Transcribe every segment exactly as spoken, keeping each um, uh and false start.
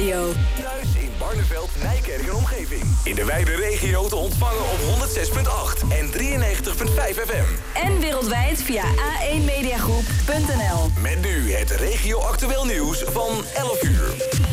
Radio. Thuis in Barneveld, Nijkerk en omgeving. In de wijde regio te ontvangen op honderd zes komma acht en drieënnegentig komma vijf F M. En wereldwijd via a één mediagroep punt n l. Met nu het regio-actueel nieuws van elf uur.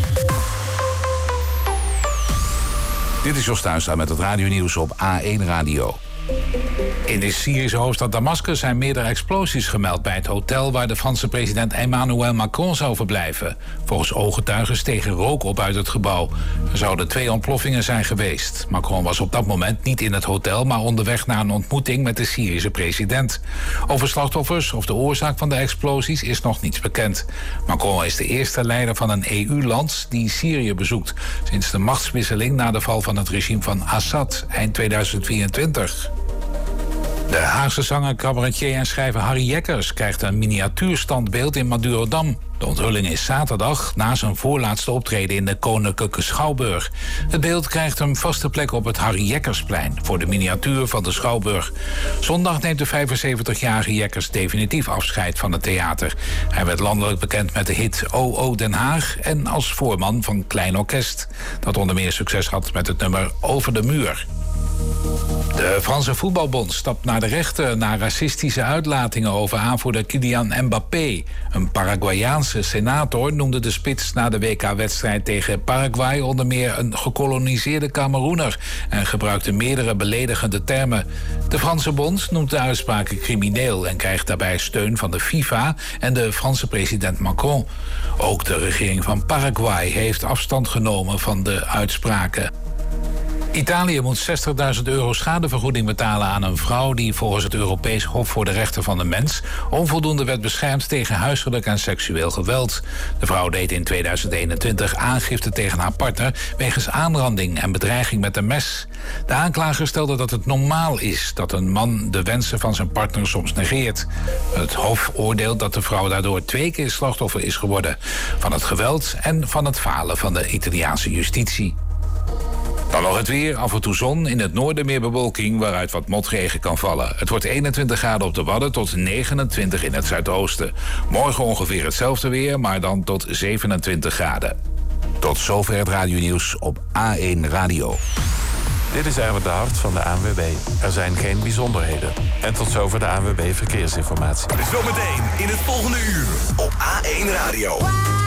Dit is Jos Tuinstra met het radionieuws op A één Radio. In de Syrische hoofdstad Damascus zijn meerdere explosies gemeld bij het hotel waar de Franse president Emmanuel Macron zou verblijven. Volgens ooggetuigen steeg er rook op uit het gebouw. Er zouden twee ontploffingen zijn geweest. Macron was op dat moment niet in het hotel, maar onderweg naar een ontmoeting met de Syrische president. Over slachtoffers of de oorzaak van de explosies is nog niets bekend. Macron is de eerste leider van een E U-land die Syrië bezoekt sinds de machtswisseling na de val van het regime van Assad eind tweeduizend vierentwintig. De Haagse zanger, cabaretier en schrijver Harry Jekkers krijgt een miniatuurstandbeeld in Madurodam. De onthulling is zaterdag na zijn voorlaatste optreden in de Koninklijke Schouwburg. Het beeld krijgt een vaste plek op het Harry Jekkersplein voor de miniatuur van de Schouwburg. Zondag neemt de vijfenzeventigjarige Jekkers definitief afscheid van het theater. Hij werd landelijk bekend met de hit O O Den Haag en als voorman van Klein Orkest, dat onder meer succes had met het nummer Over de Muur. De Franse voetbalbond stapt naar de rechter na racistische uitlatingen over aanvoerder Kylian Mbappé. Een Paraguayaanse senator noemde de spits na de W K-wedstrijd tegen Paraguay onder meer een gekoloniseerde Kameroener en gebruikte meerdere beledigende termen. De Franse bond noemt de uitspraken crimineel en krijgt daarbij steun van de FIFA en de Franse president Macron. Ook de regering van Paraguay heeft afstand genomen van de uitspraken. Italië moet zestigduizend euro schadevergoeding betalen aan een vrouw die volgens het Europees Hof voor de Rechten van de Mens onvoldoende werd beschermd tegen huiselijk en seksueel geweld. De vrouw deed in tweeduizend eenentwintig aangifte tegen haar partner wegens aanranding en bedreiging met een mes. De aanklager stelde dat het normaal is dat een man de wensen van zijn partner soms negeert. Het Hof oordeelt dat de vrouw daardoor twee keer slachtoffer is geworden van het geweld en van het falen van de Italiaanse justitie. Dan nog het weer, af en toe zon, in het noorden meer bewolking waaruit wat motregen kan vallen. Het wordt eenentwintig graden op de Wadden tot negenentwintig in het zuidoosten. Morgen ongeveer hetzelfde weer, maar dan tot zevenentwintig graden. Tot zover het radionieuws op A één Radio. Dit is Erwin de Hart van de A N W B. Er zijn geen bijzonderheden. En tot zover de A N W B Verkeersinformatie. Zometeen in het volgende uur op A één Radio.